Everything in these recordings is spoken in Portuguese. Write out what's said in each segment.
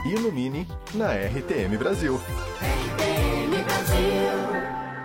Ilumine na RTM Brasil. RTM Brasil.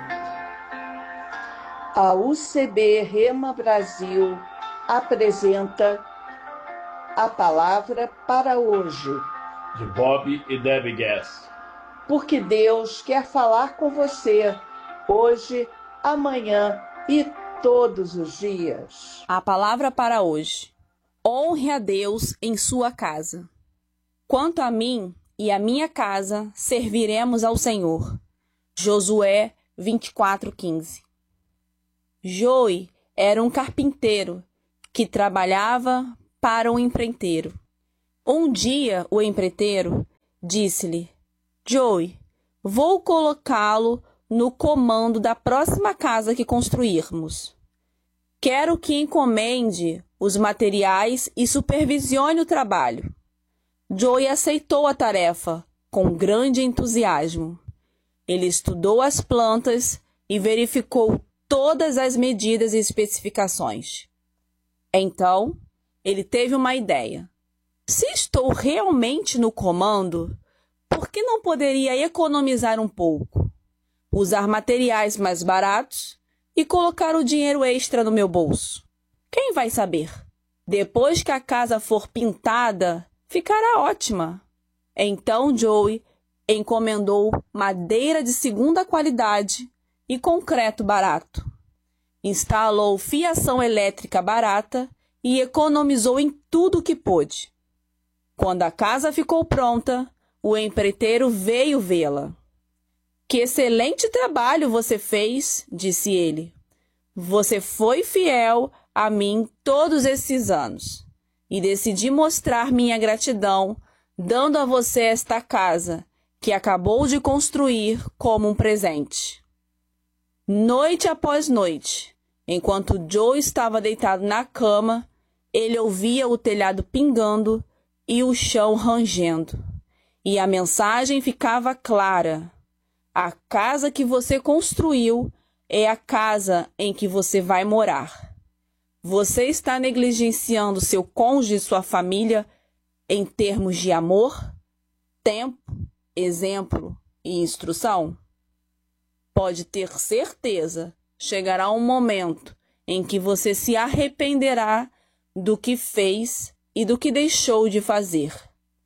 A UCB Rema Brasil apresenta a palavra para hoje. De Bob e Debbie Gass. Porque Deus quer falar com você hoje, amanhã e todos os dias. A palavra para hoje. Honre a Deus em sua casa. Quanto a mim e a minha casa, serviremos ao Senhor. Josué 24:15. Joey era um carpinteiro que trabalhava para um empreiteiro. Um dia o empreiteiro disse-lhe: Joey, vou colocá-lo no comando da próxima casa que construirmos. Quero que encomende os materiais e supervisione o trabalho. Joey aceitou a tarefa com grande entusiasmo. Ele estudou as plantas e verificou todas as medidas e especificações. Então, ele teve uma ideia. Se estou realmente no comando, por que não poderia economizar um pouco? Usar materiais mais baratos e colocar o dinheiro extra no meu bolso. Quem vai saber? Depois que a casa for pintada, ficará ótima. Então Joey encomendou madeira de segunda qualidade e concreto barato. Instalou fiação elétrica barata e economizou em tudo que pôde. Quando a casa ficou pronta, o empreiteiro veio vê-la. Que excelente trabalho você fez, disse ele. Você foi fiel a mim todos esses anos e decidi mostrar minha gratidão dando a você esta casa que acabou de construir como um presente. Noite após noite, enquanto Joe estava deitado na cama, ele ouvia o telhado pingando e o chão rangendo. E a mensagem ficava clara. A casa que você construiu é a casa em que você vai morar. Você está negligenciando seu cônjuge e sua família em termos de amor, tempo, exemplo e instrução? Pode ter certeza, chegará um momento em que você se arrependerá do que fez e do que deixou de fazer.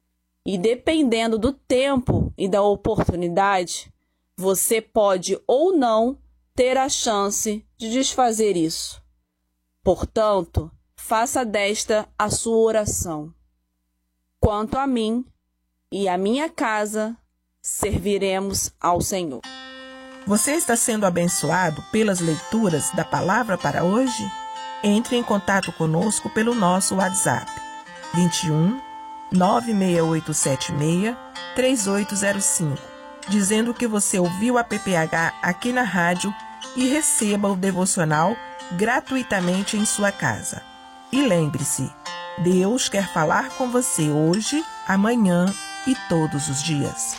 E dependendo do tempo e da oportunidade, você pode ou não ter a chance de desfazer isso. Portanto, faça desta a sua oração. Quanto a mim e a minha casa, serviremos ao Senhor. Você está sendo abençoado pelas leituras da palavra para hoje? Entre em contato conosco pelo nosso WhatsApp 21 96876 3805, dizendo que você ouviu a PPH aqui na rádio e receba o devocional gratuitamente em sua casa. E lembre-se, Deus quer falar com você hoje, amanhã e todos os dias.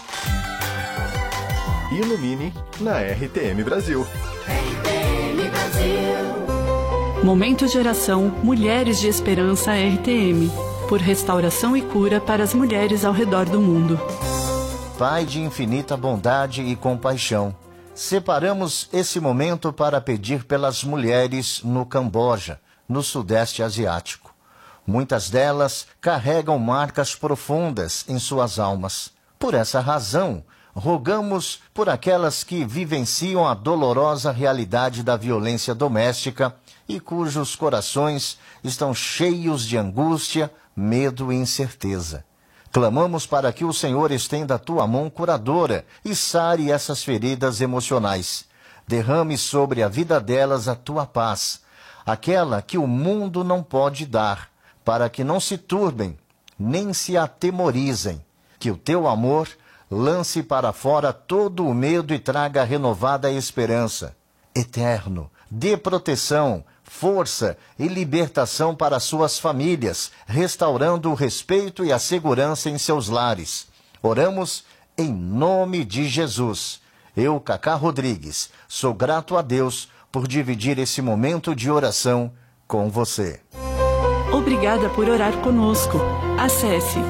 Ilumine na RTM Brasil. RTM Brasil. Momento de oração Mulheres de Esperança RTM, por restauração e cura para as mulheres ao redor do mundo. Pai de infinita bondade e compaixão, separamos esse momento para pedir pelas mulheres no Camboja, no Sudeste Asiático. Muitas delas carregam marcas profundas em suas almas. Por essa razão, rogamos por aquelas que vivenciam a dolorosa realidade da violência doméstica e cujos corações estão cheios de angústia, medo e incerteza. Clamamos para que o Senhor estenda a tua mão curadora e sare essas feridas emocionais. Derrame sobre a vida delas a tua paz, aquela que o mundo não pode dar, para que não se turbem, nem se atemorizem. Que o teu amor lance para fora todo o medo e traga renovada esperança. Eterno, dê proteção, força e libertação para suas famílias, restaurando o respeito e a segurança em seus lares. Oramos em nome de Jesus. Eu, Cacá Rodrigues, sou grato a Deus por dividir esse momento de oração com você. Obrigada por orar conosco. Acesse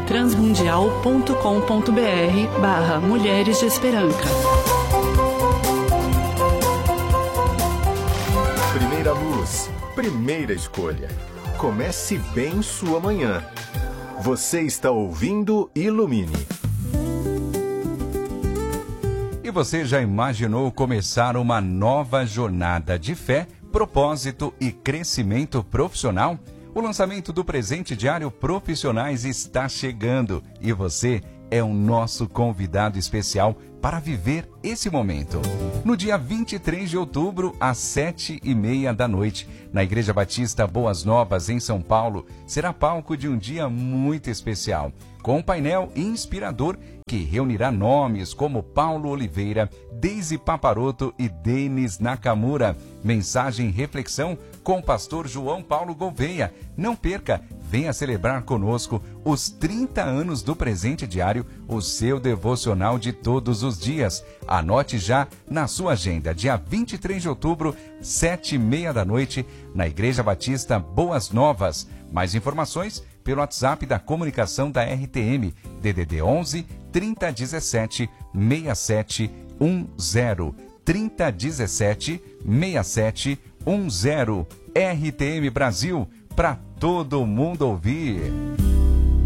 transmundial.com.br/Mulheres de Esperança. Primeira luz, primeira escolha. Comece bem sua manhã. Você está ouvindo Ilumine. E você já imaginou começar uma nova jornada de fé, propósito e crescimento profissional? O lançamento do presente diário Profissionais está chegando e você é o nosso convidado especial para viver esse momento. No dia 23 de outubro, às 7h30 da noite, na Igreja Batista Boas Novas, em São Paulo, será palco de um dia muito especial, com um painel inspirador que reunirá nomes como Paulo Oliveira, Deise Paparoto e Denis Nakamura. Mensagem e reflexão com o pastor João Paulo Gouveia. Não perca, venha celebrar conosco os 30 anos do Presente Diário, o seu devocional de todos os dias. Anote já na sua agenda, dia 23 de outubro, 7h30 da noite, na Igreja Batista Boas Novas. Mais informações pelo WhatsApp da comunicação da RTM, DDD 11 3017 6710. 3017 6710. RTM Brasil, para todo mundo ouvir.